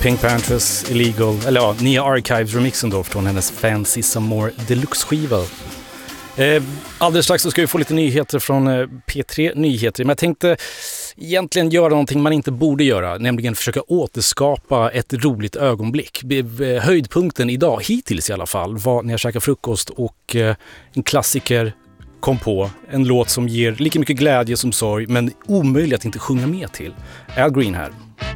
Pink Panthers Illegal, eller ja, nya Archives-remixen då från hennes Fancy Some More Deluxe-skiva. Alldeles strax så ska vi få lite nyheter från P3 Nyheter, men jag tänkte egentligen göra någonting man inte borde göra, nämligen försöka återskapa ett roligt ögonblick. Höjdpunkten idag, hittills i alla fall, var när jag käkade frukost och en klassiker kom på, en låt som ger lika mycket glädje som sorg, men omöjligt att inte sjunga med till. Al Green här.